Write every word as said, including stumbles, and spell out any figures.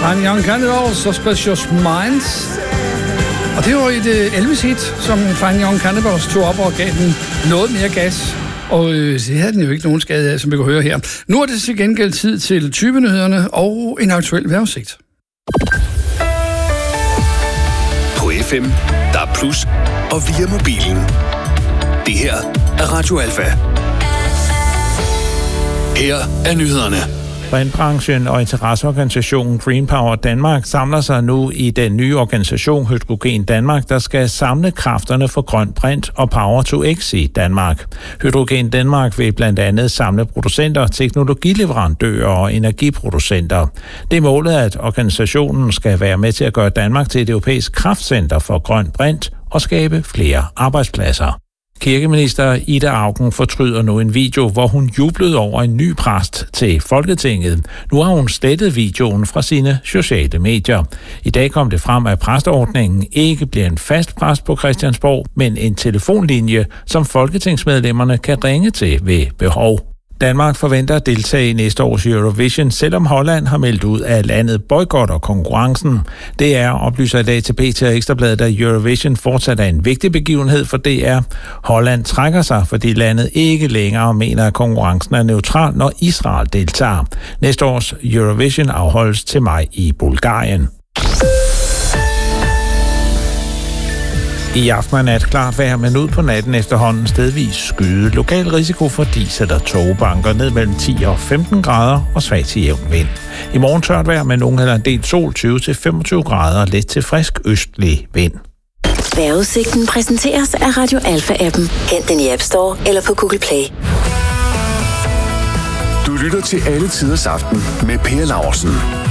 Fine Young Cannibals, Suspicious Minds. Og det var et uh, Elvis-hit, som Fine Young Cannibals tog op og gav den noget mere gas. Og øh, det havde den jo ikke nogen skade af, som vi kan høre her. Nu er det til gengæld tid til tyve-nyhederne og en aktuel vejrudsigt. På F M, der er plus, og via mobilen. Det her er Radio Alfa. Her er nyhederne. Brintbranchen og interesseorganisationen Green Power Danmark samler sig nu i den nye organisation Hydrogen Danmark, der skal samle kræfterne for grøn brint og Power to X i Danmark. Hydrogen Danmark vil blandt andet samle producenter, teknologileverandører og energiproducenter. Det er målet, at organisationen skal være med til at gøre Danmark til et europæisk kraftcenter for grøn brint og skabe flere arbejdspladser. Kirkeminister Ida Auken fortryder nu en video, hvor hun jublede over en ny præst til Folketinget. Nu har hun slettet videoen fra sine sociale medier. I dag kom det frem, at præsteordningen ikke bliver en fast præst på Christiansborg, men en telefonlinje, som folketingsmedlemmerne kan ringe til ved behov. Danmark forventer at deltage i næste års Eurovision, selvom Holland har meldt ud, at landet boykotter konkurrencen. Det er, oplyser i dag til B T og Ekstrabladet, at Eurovision fortsat er en vigtig begivenhed for D R. Holland trækker sig, fordi landet ikke længere mener, at konkurrencen er neutral, når Israel deltager. Næste års Eurovision afholdes til maj i Bulgarien. I aften og nat klart vejr, men ud på natten efterhånden stedvis skyde. Lokal risiko for dis eller tågebanker ned mellem ti og femten grader og svag til jævn vind. I morgen tørt vejr med nogen eller en del sol, tyve til femogtyve grader og let til frisk østlig vind. Vejrudsigten præsenteres af Radio Alfa-appen. Hent den i App Store eller på Google Play. Du lytter til Alle Tiders Aften med Per Laursen.